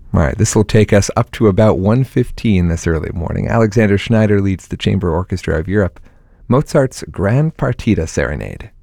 All right, this will take us up to about 1:15 this early morning. Alexander Schneider leads the Chamber Orchestra of Europe, Mozart's Grand Partita Serenade.